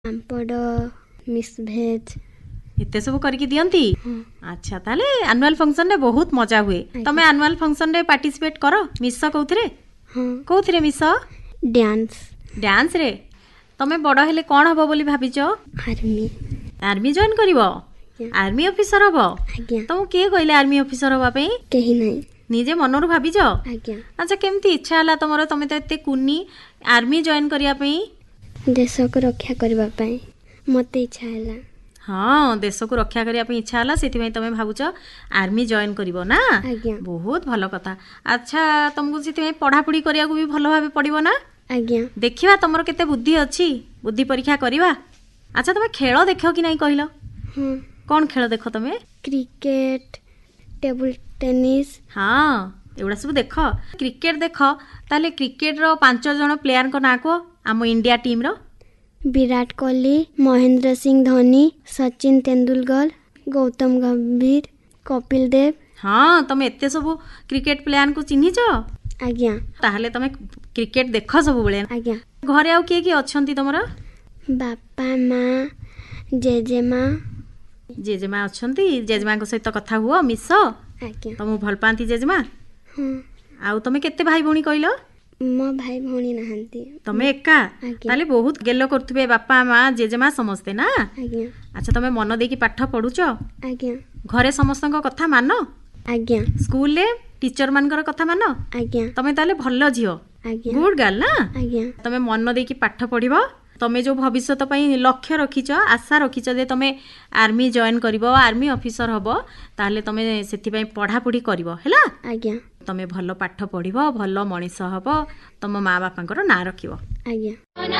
ପାମ୍ପଡ଼ mix veg ଏତେ ସବୁ କରିକି ଦିଅନ୍ତି। ଆଚ୍ଛା, ତାହେଲେ ଆନୁଆଲ ଫଙ୍କସନରେ ବହୁତ ମଜା ହୁଏ। ତମେ ଆନୁଆଲ ଫଙ୍କସନରେ ପାର୍ଟିସିପେଟ କର? ମିଶ କୋଉଥିରେ? କୋଉଥିରେ ମିଶ? ଡ୍ୟାନ୍ସ ରେ। ତମେ ବଡ ହେଲେ କଣ ହବ ବୋଲି ଭାବିଛ? ଆର୍ମି ଜଏନ୍ କରିବ? ଆର୍ମି ଅଫିସର ହବ? ତମକୁ କିଏ କହିଲେ ଆର୍ମି ଅଫିସର ହବା ପାଇଁ? କେହି ନାହିଁ, ନିଜେ ମନରୁ ଭାବିଛ? ଆଚ୍ଛା, କେମିତି ଇଚ୍ଛା ହେଲା ତମର? ତମେ ତ ଏତେ କୁନି, ଆର୍ମି ଜଏନ୍ କରିବା ପାଇଁ? ଦେଶକୁ ରକ୍ଷା କରିବା ପାଇଁ ମତେ ଇଚ୍ଛା ହେଲା। ହଁ, ଦେଶକୁ ରକ୍ଷା କରିବା ପାଇଁ ଇଚ୍ଛା ହେଲା, ସେଥିପାଇଁ ତମେ ଭାବୁଛ ଆର୍ମି ଜଏନ୍ କରିବ ନା? ବହୁତ ଭଲ କଥା। ଆଚ୍ଛା, ତମକୁ ସେଥିପାଇଁ ପଢାପଢି କରିବାକୁ ବି ଭଲ ଭାବେ ପଡିବ ନା? ଦେଖିବା ତମର କେତେ ବୁଦ୍ଧି ଅଛି, ବୁଦ୍ଧି ପରୀକ୍ଷା କରିବା। ଆଚ୍ଛା, ତମେ ଖେଳ ଦେଖ କି ନାଇଁ କହିଲ? କଣ ଖେଳ ଦେଖ ତମେ? Cricket, table tennis. ହଁ, ଏଗୁଡା ସବୁ ଦେଖ। କ୍ରିକେଟ ଦେଖ, ତାହେଲେ କ୍ରିକେଟର 5 ଜଣ ପ୍ଲେୟାରଙ୍କ ନାଁ କୁହ ଆମ ଇଣ୍ଡିଆ ଟିମ୍ର। ବିରାଟ କୋହଲି, ମହେନ୍ଦ୍ର ସିଂ ଧୋନି, ସଚିନ ତେନ୍ଦୁଲକର, ଗୌତମ ଗମ୍ଭୀର, କପିଲ ଦେବ। ହଁ, ତମେ ଏତେ ସବୁ କ୍ରିକେଟ ପ୍ଲେୟାରଙ୍କୁ ଚିହ୍ନିଛ? ତାହେଲେ ତମେ କ୍ରିକେଟ ଦେଖ ସବୁବେଳେ? ଘରେ ଆଉ କିଏ କିଏ ଅଛନ୍ତି ତମର? ବାପା, ମା, ଜେଜେମା। ଜେଜେମା ଅଛନ୍ତି? ଜେଜେମାଙ୍କ ସହିତ କଥା ହୁଅ, ମିଶ? ତମକୁ ଭଲ ପାଆନ୍ତି ଜେଜେମା? ଆଉ ତମେ କେତେ ଭାଇ ଭଉଣୀ କହିଲ? ମୋ ଭାଇ ଭଉଣୀ ନାହାନ୍ତି। ତମେ ଏକା? ତାହେଲେ ବହୁତ ଗେଲ କରୁଥିବେ ବାପା, ମା, ଜେଜେମା ସମସ୍ତେ ନା? ଆଚ୍ଛା, ତମେ ମନ ଦେଇକି ପାଠ ପଢୁଛ? ଘରେ ସମସ୍ତଙ୍କ କଥା ମାନ? ସ୍କୁଲରେ ଟିଚର ମାନଙ୍କର କଥା ମାନ? ତମେ ତାହେଲେ ଭଲ ଝିଅ, ଗୁଡ୍ ଗାର୍ଲ ନା? ତମେ ମନ ଦେଇକି ପାଠ ପଢିବ। ତମେ ଯୋଉ ଭବିଷ୍ୟତ ପାଇଁ ଲକ୍ଷ୍ୟ ରଖିଛ, ଆଶା ରଖିଛ ଯେ ତମେ ଆର୍ମି ଜଏନ୍ କରିବ, ଆର୍ମି ଅଫିସର ହବ, ତାହେଲେ ତମେ ସେଥିପାଇଁ ପଢାପଢି କରିବ ହେଲା? ତମେ ଭଲ ପାଠ ପଢିବ, ଭଲ ମଣିଷ ହବ, ତମ ମା ବାପାଙ୍କର ନାଁ ରଖିବ।